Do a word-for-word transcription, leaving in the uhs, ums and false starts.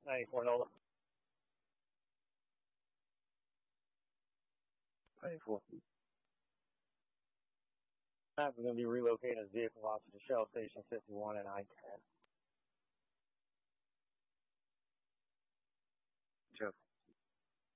ninety-four Nola. ninety-four. I'm going to be relocating his vehicle out to the Shell Station fifty-one and I ten. Jeff.